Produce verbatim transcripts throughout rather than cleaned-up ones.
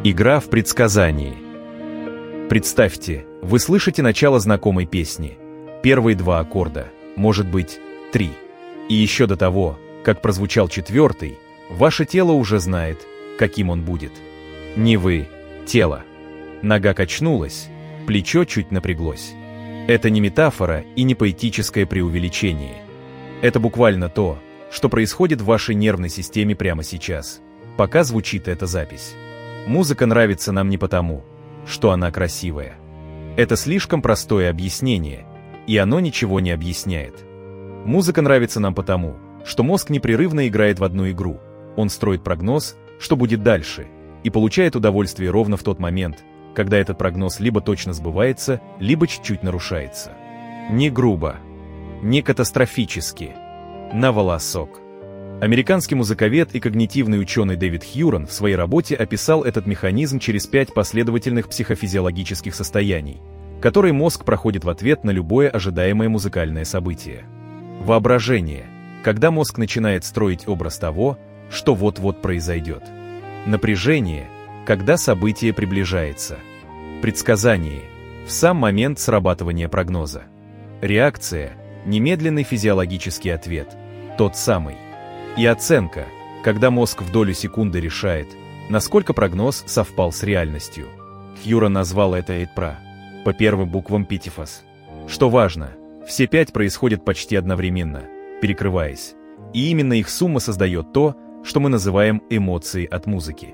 Игра в предсказании. Представьте, вы слышите начало знакомой песни. Первые два аккорда, может быть, три. И еще до того, как прозвучал четвертый, ваше тело уже знает, каким он будет. Не вы, тело. Нога качнулась, плечо чуть напряглось. Это не метафора и не поэтическое преувеличение. Это буквально то, что происходит в вашей нервной системе прямо сейчас, пока звучит эта запись. Музыка нравится нам не потому, что она красивая. Это слишком простое объяснение, и оно ничего не объясняет. Музыка нравится нам потому, что мозг непрерывно играет в одну игру. Он строит прогноз, что будет дальше, и получает удовольствие ровно в тот момент, когда этот прогноз либо точно сбывается, либо чуть-чуть нарушается. Не грубо, не катастрофически, на волосок. Американский музыковед и когнитивный ученый Дэвид Хьюрон в своей работе описал этот механизм через пять последовательных психофизиологических состояний, которые мозг проходит в ответ на любое ожидаемое музыкальное событие. Воображение, когда мозг начинает строить образ того, что вот-вот произойдет. Напряжение, когда событие приближается. Предсказание, в сам момент срабатывания прогноза. Реакция, немедленный физиологический ответ, тот самый. И оценка, когда мозг в долю секунды решает, насколько прогноз совпал с реальностью. Хьюрон назвал это «эйтпра», по первым буквам «питифас». Что важно, все пять происходят почти одновременно, перекрываясь, и именно их сумма создает то, что мы называем эмоцией от музыки.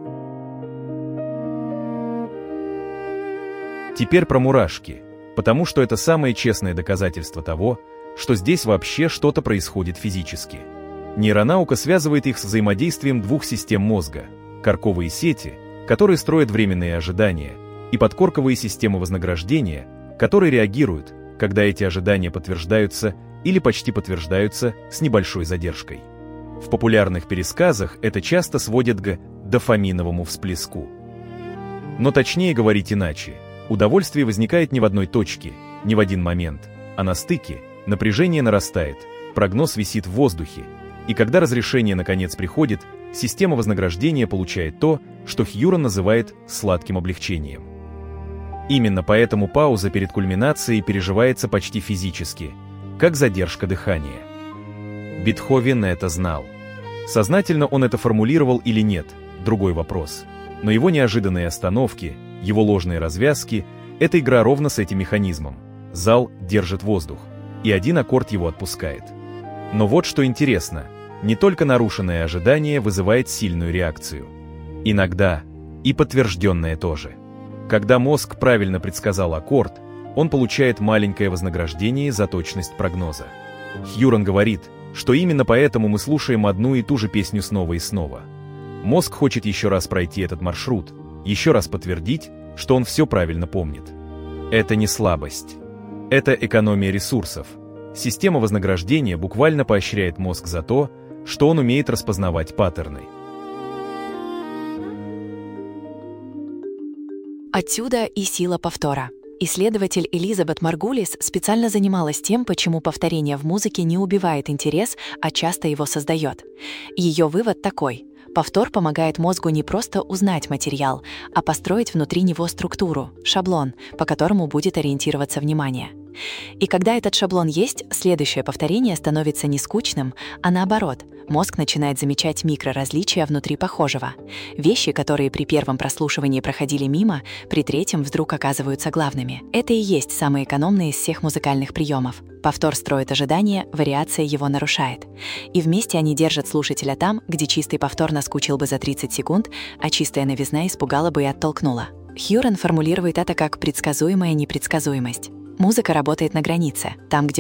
Теперь про мурашки, потому что это самое честное доказательство того, что здесь вообще что-то происходит физически. Нейронаука связывает их с взаимодействием двух систем мозга – корковые сети, которые строят временные ожидания, и подкорковые системы вознаграждения, которые реагируют, когда эти ожидания подтверждаются или почти подтверждаются с небольшой задержкой. В популярных пересказах это часто сводят к дофаминовому всплеску. Но точнее говорить иначе. Удовольствие возникает не в одной точке, не в один момент, а на стыке, напряжение нарастает, прогноз висит в воздухе, и когда разрешение наконец приходит, система вознаграждения получает то, что Хьюрон называет сладким облегчением. Именно поэтому пауза перед кульминацией переживается почти физически, как задержка дыхания. Бетховен это знал. Сознательно он это формулировал или нет, другой вопрос. Но его неожиданные остановки, его ложные развязки — это игра ровно с этим механизмом. Зал держит воздух, и один аккорд его отпускает. Но вот что интересно, не только нарушенное ожидание вызывает сильную реакцию. Иногда и подтвержденное тоже. Когда мозг правильно предсказал аккорд, он получает маленькое вознаграждение за точность прогноза. Хьюрон говорит, что именно поэтому мы слушаем одну и ту же песню снова и снова. Мозг хочет еще раз пройти этот маршрут, еще раз подтвердить, что он все правильно помнит. Это не слабость. Это экономия ресурсов. Система вознаграждения буквально поощряет мозг за то, что он умеет распознавать паттерны. Отсюда и сила повтора. Исследователь Элизабет Маргулис специально занималась тем, почему повторение в музыке не убивает интерес, а часто его создает. Ее вывод такой: повтор помогает мозгу не просто узнать материал, а построить внутри него структуру, шаблон, по которому будет ориентироваться внимание. И когда этот шаблон есть, следующее повторение становится не скучным, а наоборот, мозг начинает замечать микроразличия внутри похожего. Вещи, которые при первом прослушивании проходили мимо, при третьем вдруг оказываются главными. Это и есть самый экономный из всех музыкальных приемов. Повтор строит ожидание, вариация его нарушает. И вместе они держат слушателя там, где чистый повтор наскучил бы за тридцать секунд, а чистая новизна испугала бы и оттолкнула. Хьюрон формулирует это как предсказуемая непредсказуемость. Музыка работает на границе, там, где